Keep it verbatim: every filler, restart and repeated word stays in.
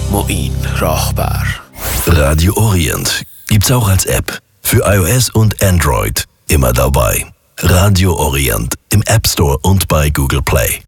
Moin Rachbär. Radio Orient gibt's auch als App. Für iOS und Android. Immer dabei. Radio Orient im App Store und bei Google Play.